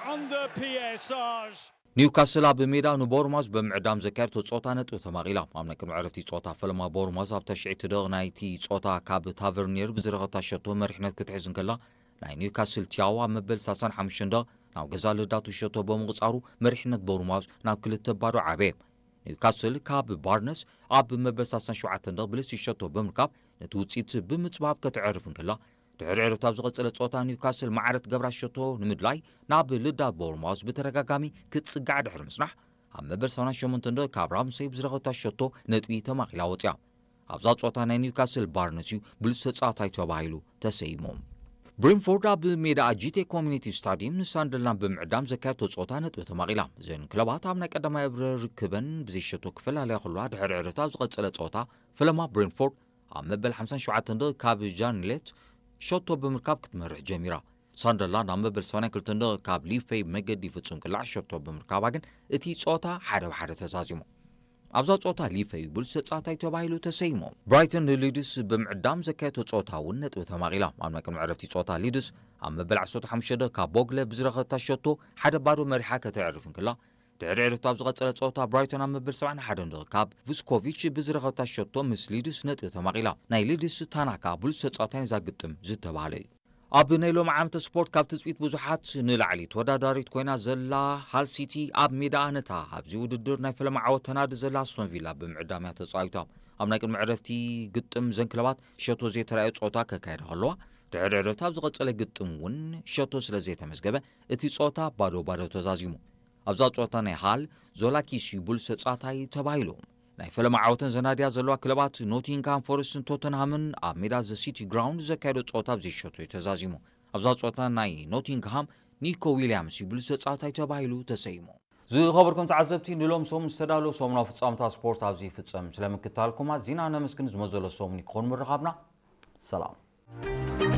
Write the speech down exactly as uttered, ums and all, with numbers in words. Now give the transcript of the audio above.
on the P S Rs. نيوكاسل ኣብ ሜዳ ንቦርማዝ ብምዕዳም ዘካየድ ጾታ ነጥቢ ተማቒላ ኣብ ናይ ቅድሚ ዕረፍቲ ጾታ ፈለማ ቦርማዝ ኣብ ተሽዒት ደቕ ናይቲ ጾታ ካብ ታቨርኒየር ብዝረኸታ ሸቶ መሪሕነት ክትሕዝ እንከላ ናይ ኒውካስል ቲያዋ ኣብ መበል ሳሳን ሓሙሽተን ደቕ ናብ ገዛ ልዳቱ ሸቶ ብምቕጻሩ መሪሕነት ቦርማዝ ናብ ክልተ ባዶ ዓበየ ኒውካስል ካብ ባርነስ ኣብ መበል ሳሳን ሸውዓተን ደቕ ብልስቲ ሸቶ ብምርካብ ነቲ ውፅኢት ብምጽባብ ከተዕርፍ እንከላ ድሕሪ ዕረፍቲ ኣብ ዝቐጸለ ጾታ ኒውካስል ማዕረት ገብራ ሸቶ ንምድላይ ናብ ልዳት ቦርማዝ ብተደጋጋሚ ክትጽጋዕ ድሕሪ ምስናሕ ኣብ መበል ሰማንያ ሸሞንተ ደቕ ካብ ራምሴይ ብዝረኸታ ሸቶ ነጥቢ ተማኺላ ወፂያ ኣብዛ ጾታ ናይ ኒውካስል ባርነስ እዩ ብልሲ ተጻዋታይ ተባሂሉ ተሰይሞም ብሬንፎርድ ኣብ ሜዳ ጂቴ ኮሚኒቲ ስታዲየም ንሳንደርላንድ ብምዕዳም ዘካየድቶ ጾታ ነጥቢ ተማቒላ እዘን ክለባት ኣብ ናይ ቀዳማይ ዕብረ ርክበን ብዘይ ሸቶ ክፈላለያ ከለዋ ድሕሪ ዕረፍቲ ኣብ ዝቐጸለ ጾታ ፈለማ ብሬንፎርድ ኣብ መበል ሓምሳን ሸውዓተን ደቕ ካብ ጃንሌት ሸቶ ብምርካብ ክትመርሕ ጀሚራ ሳንደርላንድ ኣብ መበል ሰማንያ ክልተ ደቕ ካብ ሊፌይ መገዲ ፍጹም ቅላዕ ሸቶ ብምርካባ ግን እቲ ጾታ ሓደ ብሓደ ተዛዚሙ ኣብዛ ጾታ ሊፌይ ብልሲ ተጻዋታይ ተባሂሉ ተሰይሞ ብራይተን ንሊድስ ብምዕዳም ዘካየድቶ ጾታ እውን ነጥቢ ተማቒላ ኣብ ናይ ቅድሚ ዕረፍቲ ጾታ ሊድስ ኣብ መበል ዓሰርተ ሓሙሽተ ደቕ ካብ ቦግለ ብዝረኸታ ሸቶ ሓደ ባዶ መሪሓ ከተዕርፍ እንከላ ድሕሪ ዕረፍቲ ኣብ ዝቐጸለ ጾታ ብራይተን ኣብ መበል ሰብዓን ሓደን ደቕ ካብ ቭስኮቪች ብዝረኸታ ሸቶ ምስ ሊድስ ነጥቢ ተማቒላ ናይ ሊድስ ታናካ ብልሲ ተጻዋታይ ዛግጥም ዝተባሃለ እዩ ኣብ ናይ ሎሚ ዓመተ ስፖርት ካብ ትጽቢት ብዙሓት ንላዕሊ ተወዳዳሪት ኮይና ዘላ ሃል ሲቲ ኣብ ሜዳ ነታ ኣብዚ ውድድር ናይ ፈለማ ዓወት ተናዲ ዘላ ኣስቶን ቪላ ብምዕዳም እያ ተጻዊታ ኣብ ናይ ቅድሚ ዕረፍቲ ግጥም ዘን ክለባት ሸቶ ዘይተረኣየ ጾታ ከካየዳ ከለዋ ድሕሪ ዕረፍቲ ኣብ ዝቐጸለ ግጥም እውን ሸቶ ስለ ዘይተመዝገበ እቲ ጾታ ባዶ ባዶ ተዛዚሙ ኣብዛ ጾታ ናይ ሃል ዞላኪስ ብልሲ ተጻዋታይ ተባሂሉ ናይ ፈለማ ዓወተን ዘናድያ ዘለዋ ክለባት ኖቲንግሃም ፎረስትን ቶተንሃምን ኣብ ሜዳ ዘ ሲቲ ግራውንድ ዘካየዶ ጾታ ብዘይ ሸቶ ተዛዚሙ ኣብዛ ጾታ ናይ ኖቲንግሃም ኒኮ ዊልያምስ ብልሲ ተጻዋታይ ተባሂሉ ተሰይሙ ዝኸበርኩም ተዓዘብቲ ንሎም ሰሙን ዝተዳለወ ሰሙናዊ ፍጻመታት ስፖርት ኣብዚ ይፍጸም ስለምክትታልኩም ኣዝና ነመስግን ዝመዘሎ ሰሙን ክኾን ምርኻብና ሰላም